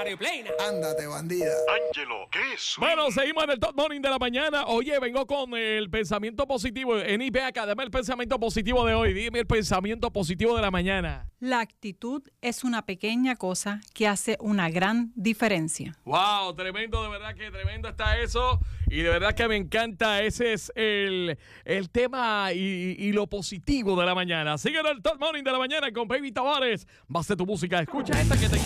Ándate, bandida. Ángelo, ¿qué es? Bueno, seguimos en el Top Morning de la mañana. Oye, vengo con el pensamiento positivo. NIP acá, dame el pensamiento positivo de hoy. Dime el pensamiento positivo de la mañana. La actitud es una pequeña cosa que hace una gran diferencia. Wow, tremendo, de verdad que tremendo está eso. Y de verdad que me encanta. Ese es el tema y lo positivo de la mañana. Sigue en el Top Morning de la mañana con Baby Tavares. Base tu música. Escucha esta que te